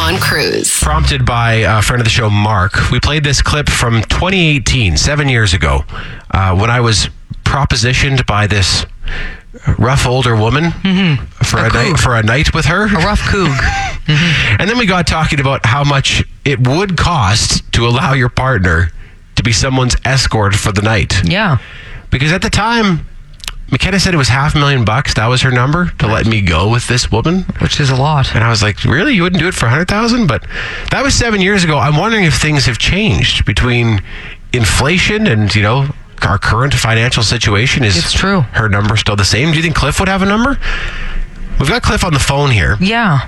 on Cruise. Prompted by a friend of the show, Mark. We played this clip from 2018, 7 years ago, when I was propositioned by this rough older woman for a night with her. A rough coug. And then we got talking about how much it would cost to allow your partner to be someone's escort for the night. Yeah. Because at the time, McKenna said it was $500,000. That was her number to let me go with this woman. Which is a lot. And I was like, really? You wouldn't do it for $100,000? But that was 7 years ago. I'm wondering if things have changed between inflation and, our current financial situation. Is it's true. Her number still the same? Do you think Cliff would have a number? We've got Cliff on the phone here. Yeah.